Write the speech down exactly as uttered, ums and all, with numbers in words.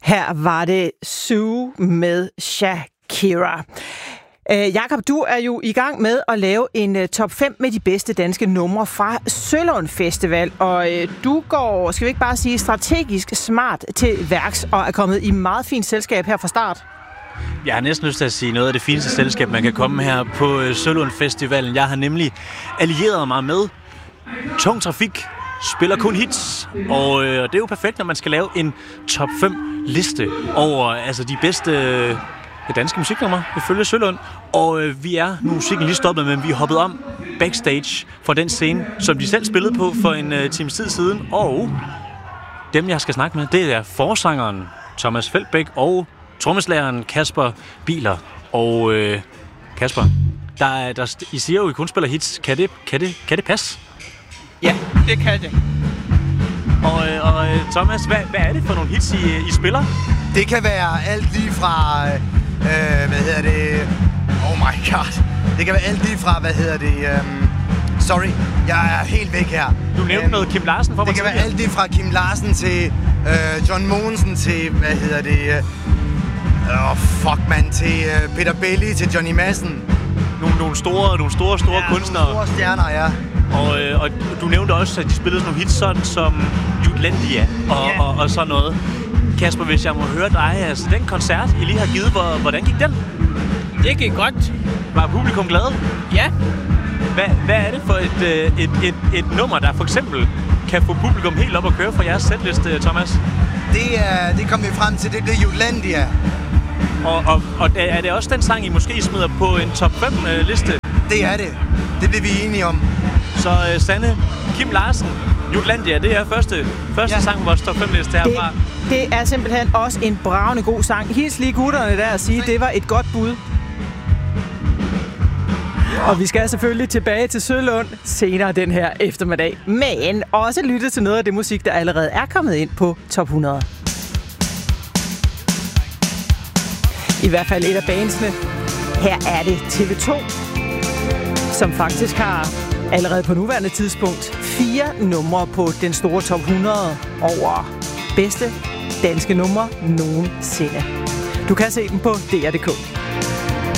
Her var det Sue med Shakira. Øh, Jakob, du er jo i gang med at lave en uh, top fem med de bedste danske numre fra Sølund Festival, og uh, du går, skal vi ikke bare sige, strategisk smart til værks og er kommet i meget fint selskab her fra start. Jeg har næsten lyst til at sige noget af det fineste selskab, man kan komme her på uh, Sølund Festivalen. Jeg har nemlig allieret mig med Tung Trafik, spiller kun hits, og øh, det er jo perfekt, når man skal lave en top fem liste over altså de bedste øh, danske musiknumre ifølge Sølund. Og øh, vi er nu musikken lige stoppet, men vi er hoppet om backstage fra den scene, som de selv spillede på for en øh, times tid siden. Og dem, jeg skal snakke med, det er forsangeren Thomas Feldbæk og trommeslageren Kasper Biler. Og øh, Kasper, der, er, der, I siger jo, I kun spiller hits. Kan det, kan det, kan det passe? Ja, det kan det. Og, og Thomas, hvad, hvad er det for nogle hits, I, I spiller? Det kan være alt lige fra, øh, hvad hedder det, oh my god. Det kan være alt lige fra, hvad hedder det, um, sorry, jeg er helt væk her. Du nævnte um, noget Kim Larsen for mig. Det kan være alt lige fra Kim Larsen til øh, John Mogensen til, hvad hedder det, åh oh, fuck man, til øh, Peter Belli, til Johnny Madsen. Nogle, nogle store, nogle store, store ja, kunstnere. Nogle store stjerner, ja. Og, øh, og du nævnte også, at de spillede sådan nogle hits sådan som Jutlandia og, yeah. og, og sådan noget. Kasper, hvis jeg må høre dig, altså den koncert, I lige har givet, hvor, hvordan gik den? Det gik godt. Var publikum glad? Ja. Hvad, hvad er det for et, et, et, et, et nummer, der for eksempel kan få publikum helt op at køre fra jeres setliste, Thomas? Det, er, det kom vi frem til, det blev Jutlandia. Og, og, og er det også den sang, I måske smider på en top fem liste? Det er det. Det bliver vi enige om. Så uh, Sanne, Kim Larsen, Jutlandia, det er første, første ja. sang på vores top fem liste herfra. Det, det er simpelthen også en bravende god sang. Hils lige gutterne der og sige, det var et godt bud. Og vi skal selvfølgelig tilbage til Sølund senere den her eftermiddag. Men også lytte til noget af det musik, der allerede er kommet ind på top hundrede. I hvert fald et af bandsene. Her er det T V to, som faktisk har allerede på nuværende tidspunkt fire numre på den store top hundrede over bedste danske numre nogensinde. Du kan se dem på D R punktum d k.